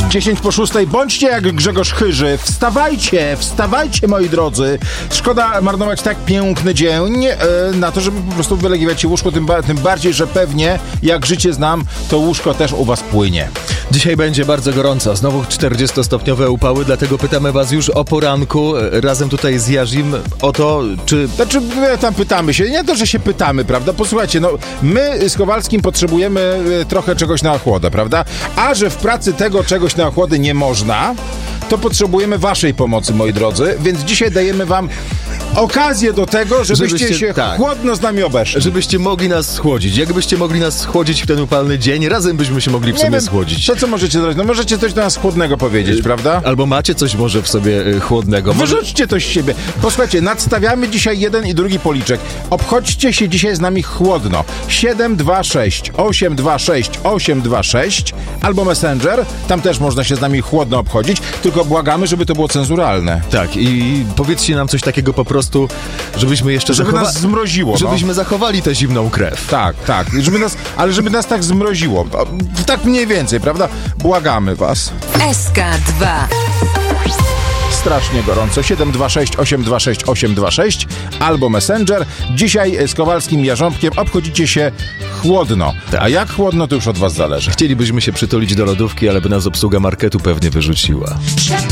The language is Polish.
5:50, bądźcie jak Grzegorz Chyży. Wstawajcie, moi drodzy. Szkoda marnować tak piękny dzień na to, żeby po prostu wylegiwać się łóżko, tym bardziej, że pewnie, jak życie znam, to łóżko też u was płynie. Dzisiaj będzie bardzo gorąco. Znowu 40-stopniowe upały, dlatego pytamy was już o poranku. Razem tutaj z Jarzim o to, czy... Znaczy, my tam pytamy się, nie to, że się pytamy, prawda? Posłuchajcie, no, my z Kowalskim potrzebujemy trochę czegoś na ochłodę, prawda? A że w pracy tego czegoś na ochłodę nie można, to potrzebujemy waszej pomocy, moi drodzy, więc dzisiaj dajemy wam okazję do tego, żebyście się chłodno z nami obeszli. Żebyście mogli nas schłodzić. Jakbyście mogli nas schłodzić w ten upalny dzień, razem byśmy się mogli w sumie schłodzić. To co możecie zrobić? No możecie coś do nas chłodnego powiedzieć, prawda? Albo macie coś może w sobie chłodnego. Wyrzućcie to z siebie. Posłuchajcie, nadstawiamy dzisiaj jeden i drugi policzek. Obchodźcie się dzisiaj z nami chłodno. 726 826 826 albo Messenger. Tam też można się z nami chłodno obchodzić, tylko błagamy, żeby to było cenzuralne. Tak, i powiedzcie nam coś takiego po prostu, żebyśmy jeszcze nas zmroziło. Żebyśmy zachowali tę zimną krew. Tak. Żeby nas tak zmroziło. Tak mniej więcej, prawda? Błagamy was. SK2. Strasznie gorąco. 726 826 826 albo Messenger. Dzisiaj z Kowalskim Jarząbkiem obchodzicie się chłodno. Tak. A jak chłodno, to już od was zależy. Chcielibyśmy się przytulić do lodówki, ale by nas obsługa marketu pewnie wyrzuciła.